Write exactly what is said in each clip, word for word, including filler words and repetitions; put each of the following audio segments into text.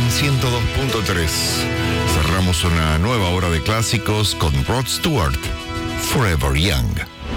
ciento dos punto tres. Cerramos una nueva hora de clásicos con Rod Stewart, Forever Young.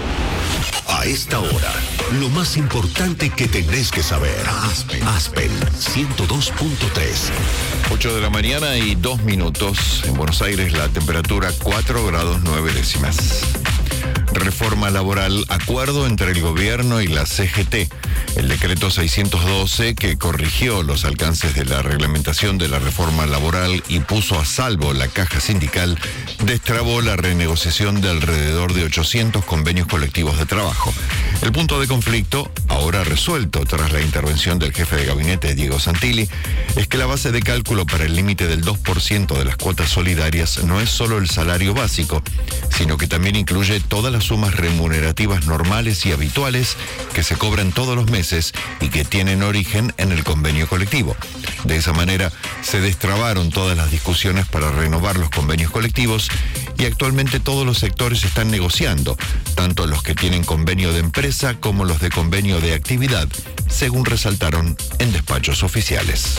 A esta hora, lo más importante que tenés que saber. Aspen, Aspen ciento dos punto tres. ocho de la mañana y dos minutos. En Buenos Aires la temperatura cuatro grados nueve décimas. Reforma laboral, acuerdo entre el gobierno y la C G T. El decreto seiscientos doce, que corrigió los alcances de la reglamentación de la reforma laboral y puso a salvo la caja sindical, destrabó la renegociación de alrededor de ochocientos convenios colectivos de trabajo. El punto de conflicto, ahora resuelto tras la intervención del jefe de gabinete Diego Santilli, es que la base de cálculo para el límite del dos por ciento de las cuotas solidarias no es solo el salario básico, sino que también incluye todas las sumas remunerativas normales y habituales que se cobran todos los meses y que tienen origen en el convenio colectivo. De esa manera se destrabaron todas las discusiones para renovar los convenios colectivos y actualmente todos los sectores están negociando, tanto los que tienen convenio de empresa como los de convenio de actividad, según resaltaron en despachos oficiales.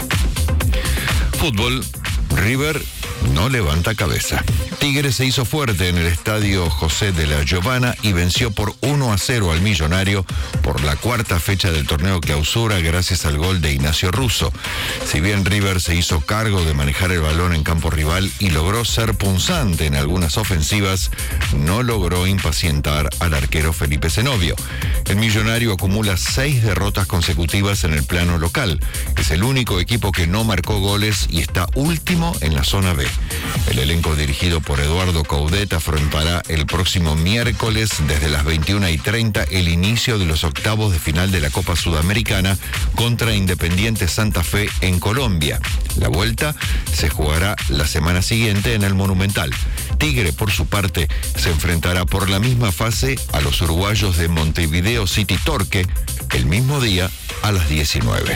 Fútbol, River no levanta cabeza. Tigre se hizo fuerte en el estadio José de la Giovana y venció por uno a cero al Millonario por la cuarta fecha del torneo clausura gracias al gol de Ignacio Russo. Si bien River se hizo cargo de manejar el balón en campo rival y logró ser punzante en algunas ofensivas, no logró impacientar al arquero Felipe Zenobio. El Millonario acumula seis derrotas consecutivas en el plano local. Es el único equipo que no marcó goles y está último en la zona B. El elenco dirigido por Eduardo Coudet afrontará el próximo miércoles desde las veintiuna y treinta el inicio de los octavos de final de la Copa Sudamericana contra Independiente Santa Fe en Colombia. La vuelta se jugará la semana siguiente en el Monumental. Tigre, por su parte, se enfrentará por la misma fase a los uruguayos de Montevideo City Torque el mismo día a las diecinueve.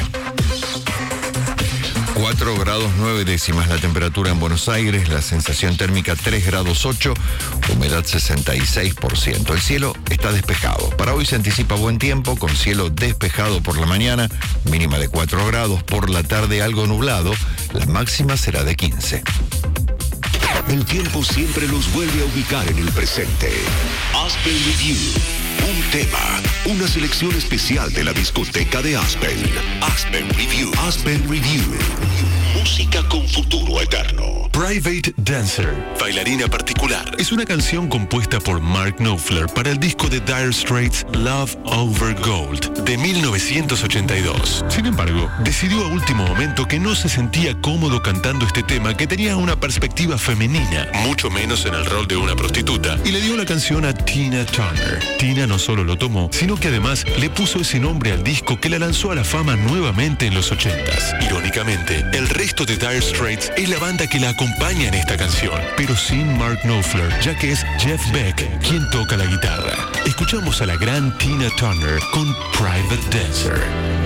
cuatro grados nueve décimas la temperatura en Buenos Aires, la sensación térmica tres grados ocho, humedad sesenta y seis por ciento. El cielo está despejado. Para hoy se anticipa buen tiempo, con cielo despejado por la mañana, mínima de cuatro grados, por la tarde algo nublado, la máxima será de quince. El tiempo siempre los vuelve a ubicar en el presente. Aspen Review. Un tema, una selección especial de la discoteca de Aspen. Aspen Review. Aspen Review. Música con futuro eterno. Private Dancer, bailarina particular, es una canción compuesta por Mark Knopfler para el disco de Dire Straits Love Over Gold de mil novecientos ochenta y dos. Sin embargo, decidió a último momento que no se sentía cómodo cantando este tema que tenía una perspectiva femenina, mucho menos en el rol de una prostituta, y le dio la canción a Tina Turner. Tina no solo lo tomó, sino que además le puso ese nombre al disco que la lanzó a la fama nuevamente en los ochentas. Irónicamente, el resto de Dire Straits es la banda que la acompaña en esta canción, pero sin Mark Knopfler, ya que es Jeff Beck quien toca la guitarra. Escuchamos a la gran Tina Turner con Private Dancer.